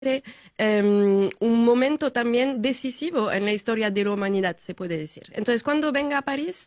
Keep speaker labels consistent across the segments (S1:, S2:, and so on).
S1: un momento también decisivo en la historia de la humanidad, se puede decir. Entonces, cuando venga a París,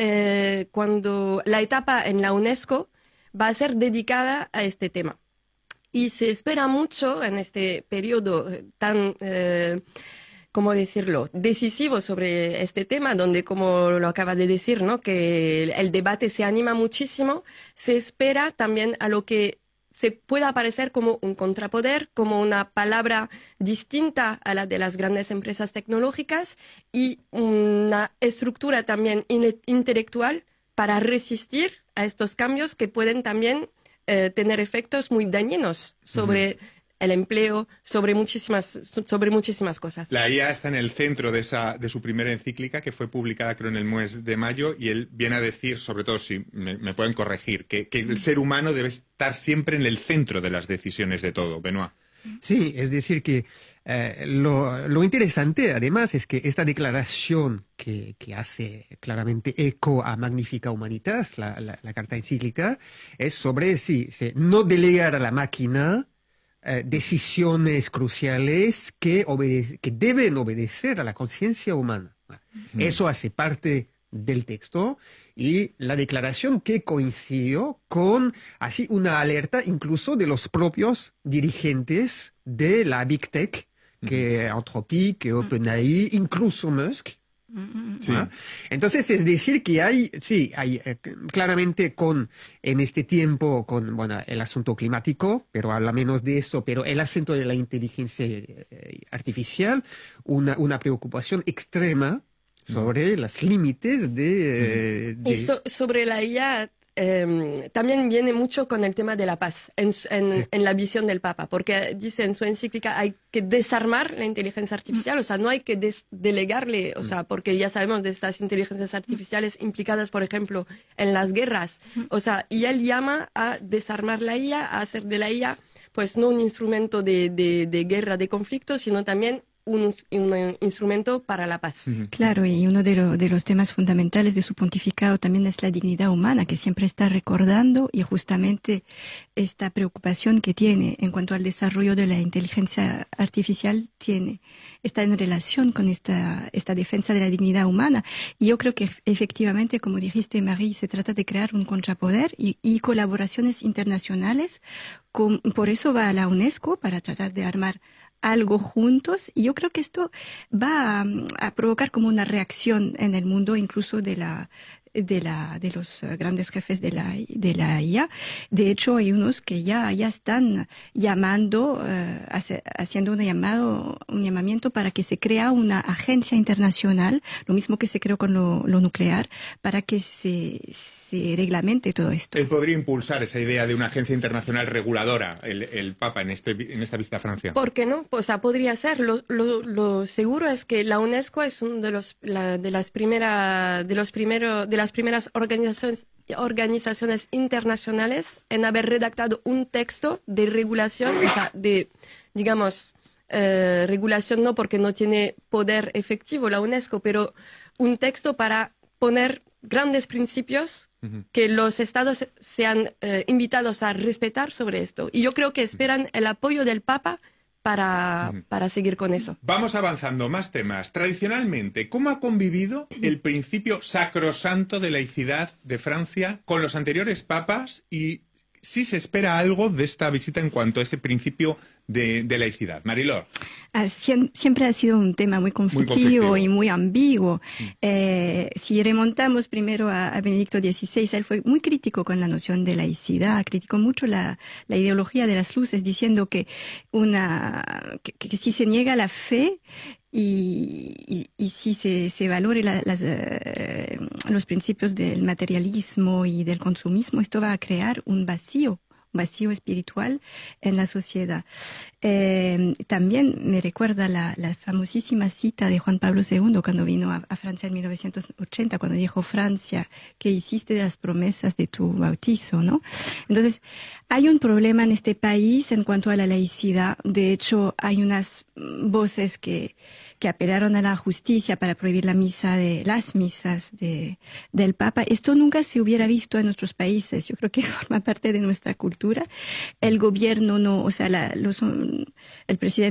S1: cuando la etapa en la UNESCO va a ser dedicada a este tema. Y se espera mucho en este periodo tan, ¿cómo decirlo?, decisivo sobre este tema, donde, como lo acaba de decir, ¿no?, que el debate se anima muchísimo. Se espera también a lo que se pueda aparecer como un contrapoder, como una palabra distinta a la de las grandes empresas tecnológicas y una estructura también intelectual para resistir a estos cambios que pueden también tener efectos muy dañinos sobre el empleo, sobre muchísimas cosas.
S2: La IA está en el centro de su primera encíclica, que fue publicada creo en el mes de mayo, y él viene a decir, sobre todo si me pueden corregir, que el ser humano debe estar siempre en el centro de las decisiones de todo. Benoît.
S3: Sí, es decir que lo interesante además es que esta declaración que hace claramente eco a Magnifica Humanitas, la carta encíclica, es sobre no delegar a la máquina decisiones cruciales que deben obedecer a la conciencia humana. Eso hace parte del texto y la declaración que coincidió con así una alerta incluso de los propios dirigentes de la Big Tech, que Anthropic, que OpenAI, incluso Musk.
S2: Sí.
S3: Entonces, es decir que hay claramente en este tiempo con el asunto climático, pero habla menos de eso, pero el asunto de la inteligencia artificial, una preocupación extrema sobre los límites de...
S1: Y sobre la IA también viene mucho con el tema de la paz en la visión del Papa, porque dice en su encíclica hay que desarmar la inteligencia artificial, o sea, no hay que delegarle, o sea, porque ya sabemos de estas inteligencias artificiales implicadas, por ejemplo, en las guerras, o sea, y él llama a desarmar la IA, a hacer de la IA, pues no un instrumento de guerra, de conflicto, sino también un instrumento para la paz.
S4: Claro, y uno de los temas fundamentales de su pontificado también es la dignidad humana, que siempre está recordando, y justamente esta preocupación que tiene en cuanto al desarrollo de la inteligencia artificial está en relación con esta defensa de la dignidad humana. Y yo creo que efectivamente, como dijiste, Marie, se trata de crear un contrapoder y colaboraciones internacionales. Por eso va a la UNESCO, para tratar de armar algo juntos, y yo creo que esto va a provocar como una reacción en el mundo, incluso de los grandes jefes de la IA. De hecho, hay unos que ya están llamando, haciendo un llamamiento para que se crea una agencia internacional, lo mismo que se creó con lo nuclear, para que se reglamente todo esto.
S2: Él podría impulsar esa idea de una agencia internacional reguladora, el Papa, en esta visita a Francia.
S1: ¿Por qué no? Pues podría ser. Lo seguro es que la UNESCO es uno de las primeras organizaciones internacionales en haber redactado un texto de regulación, o sea, regulación no porque no tiene poder efectivo la UNESCO, pero un texto para poner grandes principios que los estados sean invitados a respetar sobre esto. Y yo creo que esperan el apoyo del Papa para seguir con eso.
S2: Vamos avanzando, más temas. Tradicionalmente, ¿cómo ha convivido el principio sacrosanto de laicidad de Francia con los anteriores papas? Y si se espera algo de esta visita en cuanto a ese principio de laicidad. Mariló.
S4: Siempre ha sido un tema muy conflictivo y muy ambiguo. Si remontamos primero a Benedicto XVI, él fue muy crítico con la noción de laicidad, criticó mucho la ideología de las luces, diciendo que si se niega la fe y si se valore los principios del materialismo y del consumismo, esto va a crear un vacío espiritual en la sociedad. También me recuerda la famosísima cita de Juan Pablo II cuando vino a Francia en 1980, cuando dijo: Francia, ¿qué hiciste de las promesas de tu bautizo?, ¿no? Entonces, hay un problema en este país en cuanto a la laicidad. De hecho, hay unas voces que apelaron a la justicia para prohibir las misas del Papa. Esto nunca se hubiera visto en otros países. Yo creo que forma parte de nuestra cultura. El gobierno no, o sea, el presidente